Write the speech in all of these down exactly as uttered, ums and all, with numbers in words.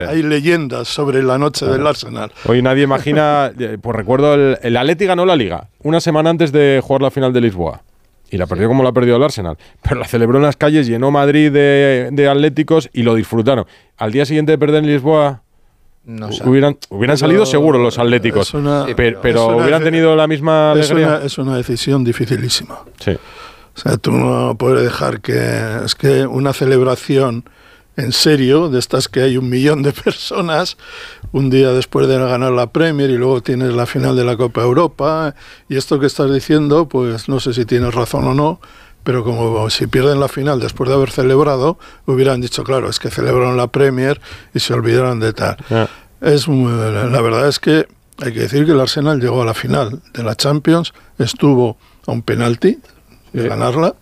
Hay leyendas sobre la noche del Arsenal. Hoy nadie imagina, pues recuerdo el, el Atleti ganó la Liga una semana antes de jugar la final de Lisboa. Y la perdió como la ha perdido el Arsenal. Pero la celebró en las calles, llenó Madrid de, de atléticos y lo disfrutaron. Al día siguiente de perder en Lisboa, no hubieran, hubieran salido seguro los atléticos. Una, sí, pero pero una, hubieran tenido la misma es alegría. Una, es una decisión dificilísima. Sí. O sea, tú no puedes dejar que... Es que una celebración en serio, de estas que hay un millón de personas, un día después de ganar la Premier y luego tienes la final de la Copa Europa, y esto que estás diciendo, pues no sé si tienes razón o no, pero como si pierden la final después de haber celebrado, hubieran dicho, claro, es que celebraron la Premier y se olvidaron de tal. Yeah. Es, la verdad es que hay que decir que el Arsenal llegó a la final de la Champions, estuvo a un penalti de ganarla,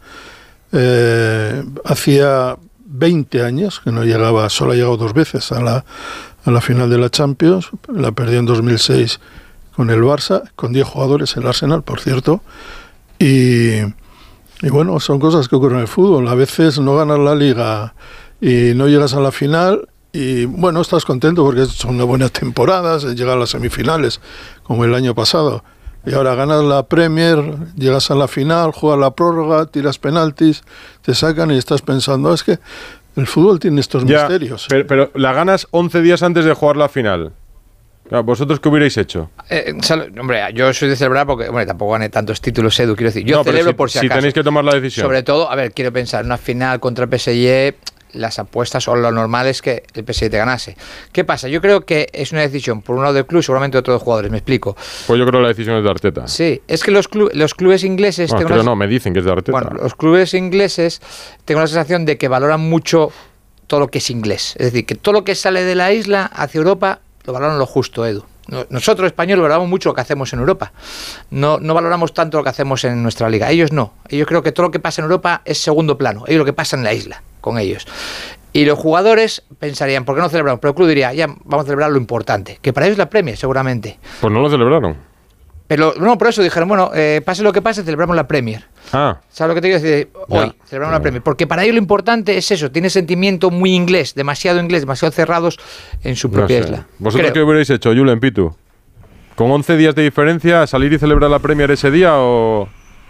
eh, hacía veinte años que no llegaba, solo ha llegado dos veces a la, a la final de la Champions, la perdió en dos mil seis con el Barça, con diez jugadores el Arsenal, por cierto, y, y bueno, son cosas que ocurren en el fútbol, a veces no ganas la Liga y no llegas a la final y bueno, estás contento porque son unas buenas temporadas, llegas a las semifinales como el año pasado. Y ahora ganas la Premier, llegas a la final, juegas la prórroga, tiras penaltis, te sacan y estás pensando, es que el fútbol tiene estos ya, misterios. Pero, pero la ganas once días antes de jugar la final. ¿Vosotros qué hubierais hecho? Eh, sal, hombre, yo soy de celebrar porque, hombre, tampoco gané tantos títulos, Edu, quiero decir. Yo no, celebro si, por si acaso. Si tenéis que tomar la decisión. Sobre todo, a ver, quiero pensar, una final contra el P S G... las apuestas o lo normal es que el P S G te ganase. ¿Qué pasa? Yo creo que es una decisión por un lado del club, seguramente de otros jugadores, me explico. Pues yo creo que la decisión es de Arteta. Sí, es que los, club, los clubes ingleses... Bueno, creo unas, no, me dicen que es de Arteta. Bueno, los clubes ingleses tengo la sensación de que valoran mucho todo lo que es inglés. Es decir, que todo lo que sale de la isla hacia Europa lo valoran lo justo, Edu. Nosotros, españoles, valoramos mucho lo que hacemos en Europa. No, no valoramos tanto lo que hacemos en nuestra liga. Ellos no. Ellos creo que todo lo que pasa en Europa es segundo plano. Ellos lo que pasa en la isla, con ellos. Y los jugadores pensarían, ¿por qué no celebramos? Pero el club diría, ya, vamos a celebrar lo importante. Que para ellos es la Premier, seguramente. Pues no lo celebraron. Pero no, por eso dijeron, bueno, eh, pase lo que pase, celebramos la Premier. Ah. ¿Sabes lo que te quiero decir? Hoy, ya. Celebramos la Premier. Porque para ellos lo importante es eso, tiene sentimiento muy inglés, demasiado inglés, demasiado cerrados en su propia no sé. isla. ¿Vosotros creo. qué hubierais hecho, Julen, Pitu? ¿Con once días de diferencia, salir y celebrar la Premier ese día o...?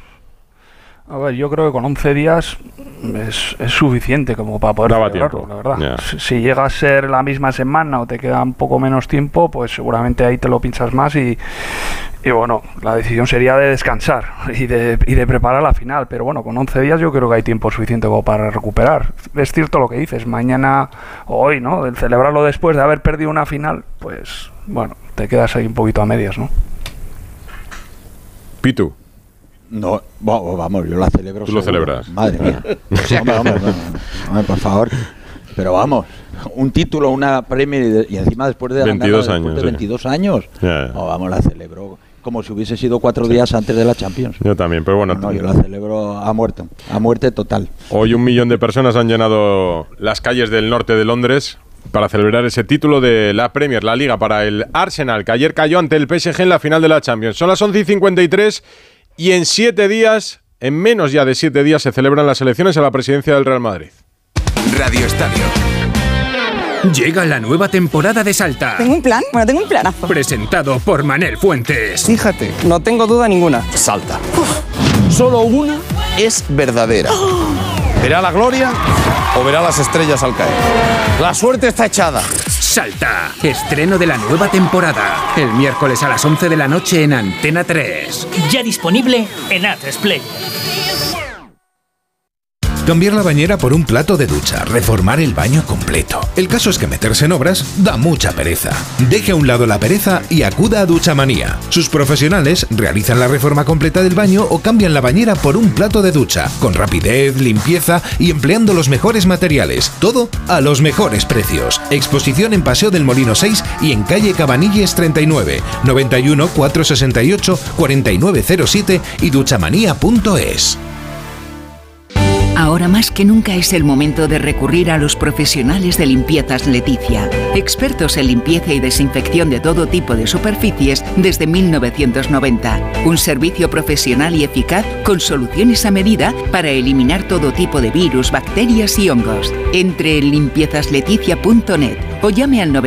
A ver, yo creo que con once días es, es suficiente como para poder Daba celebrarlo, tiempo. la verdad. Yeah. Si, si llega a ser la misma semana o te queda un poco menos tiempo, pues seguramente ahí te lo pinchas más y, y bueno, la decisión sería de descansar y de, y de preparar la final. Pero bueno, con once días yo creo que hay tiempo suficiente como para recuperar. Es cierto lo que dices, mañana o hoy, ¿no? El celebrarlo después de haber perdido una final, pues bueno, te quedas ahí un poquito a medias, ¿no? Pitu. No, vamos, yo la celebro. Tú lo seguro. celebras. Madre mía. hombre, hombre, hombre, hombre, por favor. Pero vamos, un título, una Premier y, de, y encima después de veintidós ganar, años, después de veintidós sí. años. Yeah, yeah. Oh, vamos, la celebro como si hubiese sido cuatro sí. días antes de la Champions. Yo también, pero bueno. No, no, yo la celebro a muerte, a muerte total. Hoy un millón de personas han llenado las calles del norte de Londres para celebrar ese título de la Premier, la Liga, para el Arsenal, que ayer cayó ante el P S G en la final de la Champions. Son las once y cincuenta y tres y en siete días, en menos ya de siete días, se celebran las elecciones a la presidencia del Real Madrid. Radio Estadio. Llega la nueva temporada de Salta. Tengo un plan, bueno, tengo un planazo. Presentado por Manel Fuentes. Fíjate, no tengo duda ninguna. Salta. Uf. Solo una es verdadera. Oh. ¿Verá la gloria o verá las estrellas al caer? La suerte está echada. Salta, estreno de la nueva temporada. El miércoles a las once de la noche en Antena tres. Ya disponible en A tres Play. Cambiar la bañera por un plato de ducha, reformar el baño completo. El caso es que meterse en obras da mucha pereza. Deje a un lado la pereza y acuda a Duchamanía. Sus profesionales realizan la reforma completa del baño o cambian la bañera por un plato de ducha, con rapidez, limpieza y empleando los mejores materiales. Todo a los mejores precios. Exposición en Paseo del Molino seis y en calle Cabanilles treinta y nueve, noventa y uno, cuatrocientos sesenta y ocho, cuarenta y nueve cero siete y duchamanía punto es. Ahora más que nunca es el momento de recurrir a los profesionales de Limpiezas Leticia, expertos en limpieza y desinfección de todo tipo de superficies desde mil novecientos noventa. Un servicio profesional y eficaz con soluciones a medida para eliminar todo tipo de virus, bacterias y hongos. Entre en limpiezas leticia punto net o llame al